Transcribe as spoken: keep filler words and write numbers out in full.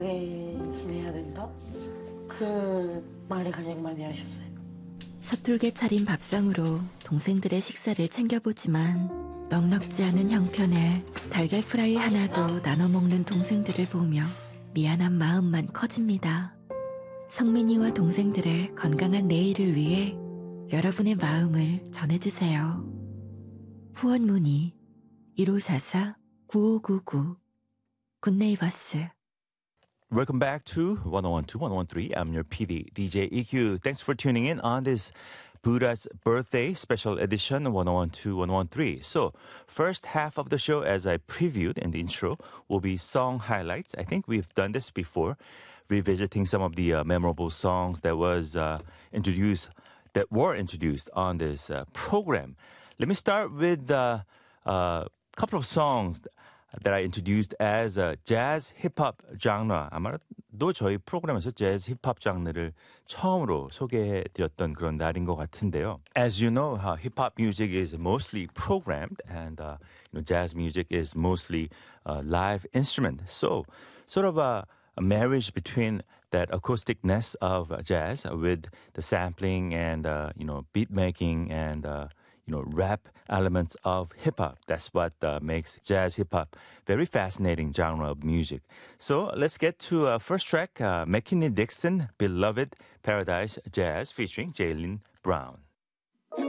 지내야 된다? 그 말을 가장 많이 하셨어요. 서툴게 차린 밥상으로 동생들의 식사를 챙겨보지만 넉넉지 않은 형편에 달걀 프라이 하나도 나눠 먹는 동생들을 보며 미안한 마음만 커집니다. 성민이와 동생들의 건강한 내일을 위해 여러분의 마음을 전해주세요. 후원 문의 일오사사 구오구구 굿네이버스. Welcome back to one oh one two, one oh one three. I'm your P D, D J E Q. Thanks for tuning in on this Buddha's birthday special edition one oh one two, one oh one three. So, first half of the show, as I previewed in the intro, will be song highlights. I think we've done this before, revisiting some of the uh, memorable songs that was uh, introduced, that were introduced on this uh, program. Let me start with a uh, uh, couple of songs that I introduced as a jazz hip-hop genre. 아마도 저희 프로그램에서 jazz hip-hop 장르를 처음으로 소개해드렸던 그런 날인 것 같은데요. As you know, uh, hip-hop music is mostly programmed, and uh, you know, jazz music is mostly uh, live instrument. So, sort of a, a marriage between that acousticness of uh, jazz with the sampling and uh, you know, beat making and uh, you know, rap elements of hip-hop. That's what uh, makes jazz hip-hop very fascinating genre of music. So let's get to uh, first track, uh, McKinney Dixon, Beloved Paradise Jazz featuring Jalen Brown.